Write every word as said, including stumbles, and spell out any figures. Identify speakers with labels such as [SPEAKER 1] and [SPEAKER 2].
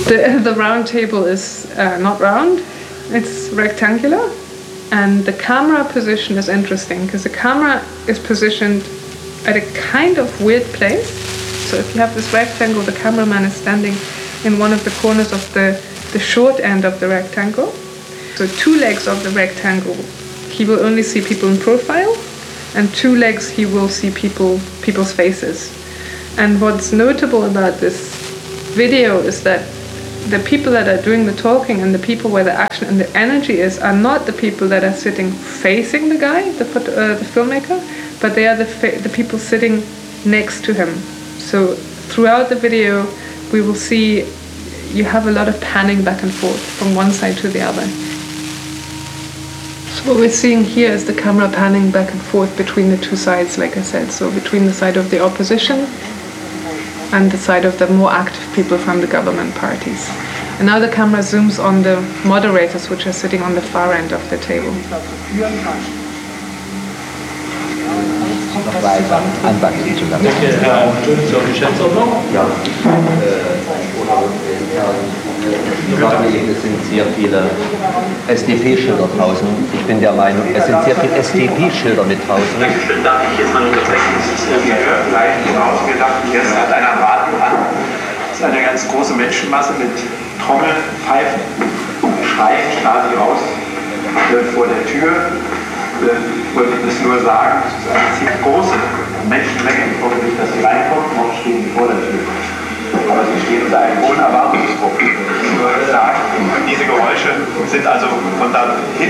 [SPEAKER 1] The, the round table is uh, not round, it's rectangular, and the camera position is interesting because the camera is positioned at a kind of weird place. So if you have this rectangle, the cameraman is standing in one of the corners of the, the short end of the rectangle. So two legs of the rectangle, he will only see people in profile, and two legs he will see people people's faces. And what's notable about this video is that the people that are doing the talking and the people where the action and the energy is are not the people that are sitting facing the guy, the photo, uh, the filmmaker, but they are the fa- the people sitting next to him. So throughout the video, we will see you have a lot of panning back and forth from one side to the other. So what we're seeing here is the camera panning back and forth between the two sides, like I said. So between the side of the opposition and the side of the more active people from the government parties. And now the camera zooms on the moderators, which are sitting on the far end of the table.
[SPEAKER 2] Noch weiter anwachsen zu lassen. Ja. Es sind sehr viele S D P-Schilder draußen. Ich bin der Meinung, es sind sehr viele S D P-Schilder mit draußen.
[SPEAKER 3] Darf ich jetzt mal unterbrechen? Das ist irgendwie gleich rausgedacht. Jetzt hat einer Radio an. Das ist eine ganz große Menschenmasse mit Trommeln, Pfeifen, Schreien quasi raus vor der Tür. Ich wollte das nur sagen, es ist eine ziemlich große Menschenmenge. Ich hoffe nicht, dass sie reinkommen, noch stehen sie vor der Tür. Aber sie stehen unter einem hohen Erwartungsdruck. Ich würde sagen, diese Geräusche sind also von da hinten.